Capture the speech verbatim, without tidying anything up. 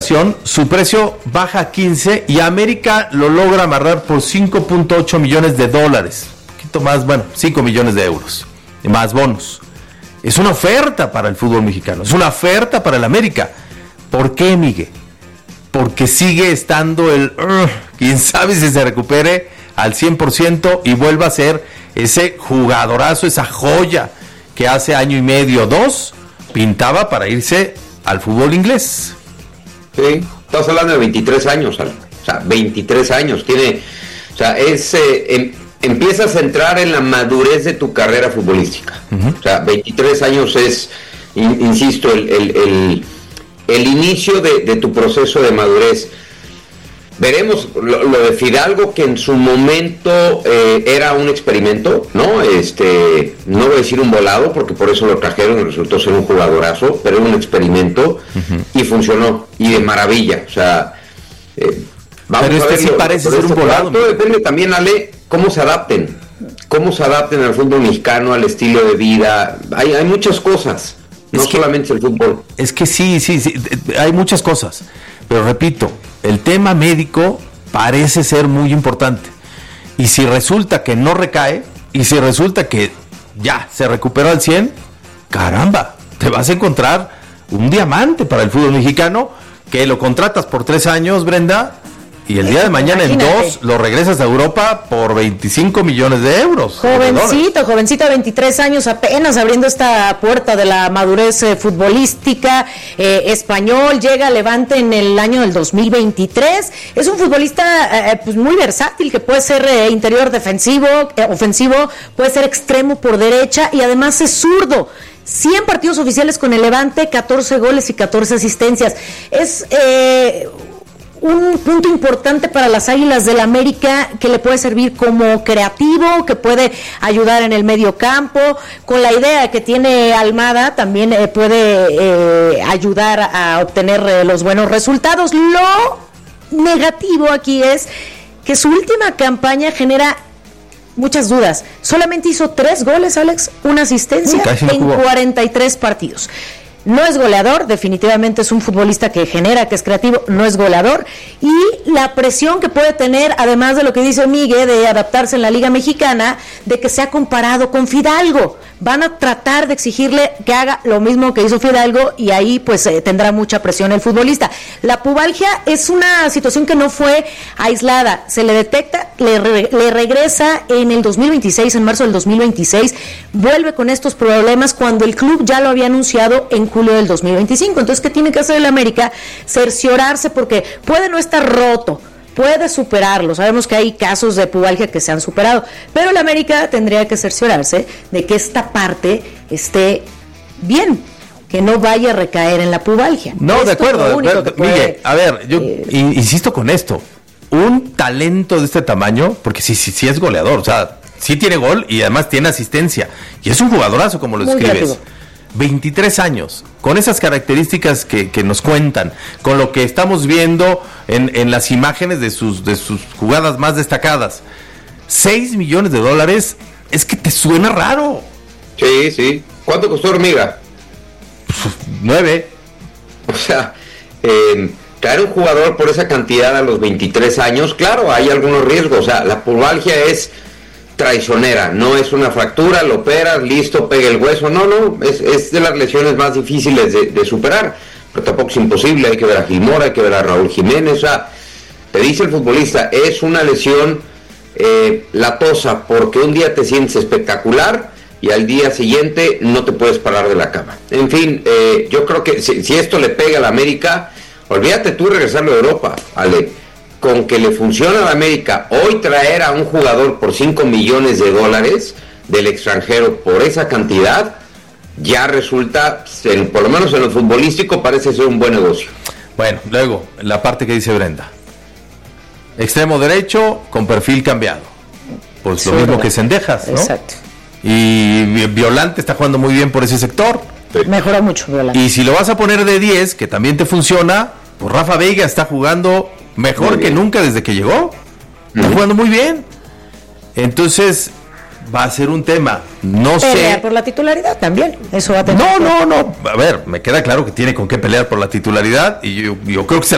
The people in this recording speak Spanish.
operación, su precio baja a quince y América lo logra amarrar por cinco punto ocho millones de dólares. Un poquito más, bueno, cinco millones de euros. Y más bonos. Es una oferta para el fútbol mexicano. Es una oferta para el América. ¿Por qué, Miguel? Porque sigue estando el... Uh, quién sabe si se recupere al cien por ciento y vuelva a ser ese jugadorazo, esa joya que hace año y medio, dos, pintaba para irse al fútbol inglés. Sí, estás hablando de veintitrés años, o sea, veintitrés años, tiene, o sea, es, eh, em, empiezas a entrar en la madurez de tu carrera futbolística, uh-huh. O sea, veintitrés años es, in, insisto, el, el, el, el inicio de, de tu proceso de madurez. Veremos lo, lo de Fidalgo, que en su momento eh, era un experimento, ¿no? Este, no voy a decir un volado, porque por eso lo trajeron y resultó ser un jugadorazo, pero era un experimento, uh-huh. Y funcionó, y de maravilla. O sea, eh, vamos pero a este ver. Sí lo, parece ser esto, un volado. Todo depende también, Ale, cómo se adapten. Cómo se adapten al fútbol mexicano, al estilo de vida. Hay, hay muchas cosas, no es que, solamente el fútbol. Es que sí, sí, sí, hay muchas cosas. Pero repito, el tema médico parece ser muy importante. Y si resulta que no recae, y si resulta que ya se recuperó al cien, caramba, te vas a encontrar un diamante para el fútbol mexicano, que lo contratas por tres años, Brenda, y el día de mañana en dos lo regresas a Europa por veinticinco millones de euros. Jovencito, jovencito de veintitrés años, apenas abriendo esta puerta de la madurez eh, futbolística, eh, español, llega a Levante en el año del dos mil veintitrés. Es un futbolista eh, pues muy versátil, que puede ser eh, interior defensivo, eh, ofensivo, puede ser extremo por derecha y además es zurdo. cien partidos oficiales con el Levante, catorce goles y catorce asistencias. Es... Eh, un punto importante para las Águilas del América, que le puede servir como creativo, que puede ayudar en el medio campo, con la idea que tiene Almada también eh, puede eh, ayudar a obtener eh, los buenos resultados. Lo negativo aquí es que su última campaña genera muchas dudas. Solamente hizo tres goles, Alex, una asistencia no en cuarenta y tres partidos. No es goleador, definitivamente es un futbolista que genera, que es creativo, no es goleador, y la presión que puede tener, además de lo que dice Miguel, de adaptarse en la Liga Mexicana, de que se ha comparado con Fidalgo. Van a tratar de exigirle que haga lo mismo que hizo Fidalgo, y ahí pues eh, tendrá mucha presión el futbolista. La pubalgia es una situación que no fue aislada, se le detecta, le, re, le regresa en el dos mil veintiséis, en marzo del dos mil veintiséis, vuelve con estos problemas cuando el club ya lo había anunciado en julio del dos mil veinticinco. Entonces, ¿qué tiene que hacer el América? Cerciorarse, porque puede no estar roto, puede superarlo. Sabemos que hay casos de pubalgia que se han superado, pero el América tendría que cerciorarse de que esta parte esté bien, que no vaya a recaer en la pubalgia. No, esto de acuerdo, de acuerdo. Puede, Miguel, a ver, yo eh, insisto con esto. Un talento de este tamaño, porque sí, sí, sí es goleador, o sea, sí tiene gol y además tiene asistencia. Y es un jugadorazo, como lo describes. Creativo. veintitrés años, con esas características que, que nos cuentan, con lo que estamos viendo en, en las imágenes de sus, de sus jugadas más destacadas. seis millones de dólares, es que te suena raro. Sí, sí. ¿Cuánto costó Hormiga? nueve. O sea, eh, traer un jugador por esa cantidad a los veintitrés años, claro, hay algunos riesgos. O sea, la pubalgia es traicionera, no es una fractura, lo operas, listo, pega el hueso, no, no, es, es de las lesiones más difíciles de, de superar, pero tampoco es imposible. Hay que ver a Gilmora, hay que ver a Raúl Jiménez. O sea, te dice el futbolista, es una lesión eh, latosa, porque un día te sientes espectacular y al día siguiente no te puedes parar de la cama. En fin, eh, yo creo que si, si esto le pega a la América, olvídate tú de regresarlo a Europa, Ale. Con que le funciona a la América hoy, traer a un jugador por cinco millones de dólares del extranjero por esa cantidad, ya resulta, en, por lo menos en lo futbolístico, parece ser un buen negocio. Bueno, luego, la parte que dice Brenda. Extremo derecho con perfil cambiado. Pues sí, lo mismo que Cendejas, ¿no? Exacto. Y Violante está jugando muy bien por ese sector. Sí. Mejora mucho Violante. Y si lo vas a poner de diez, que también te funciona, pues Rafa Veiga está jugando mejor que nunca desde que llegó. Está uh-huh. jugando muy bien. Entonces va a ser un tema. No Pelea sé. por la titularidad también. Eso va a tener. No, no, no. A ver, me queda claro que tiene con qué pelear por la titularidad y yo, yo creo que se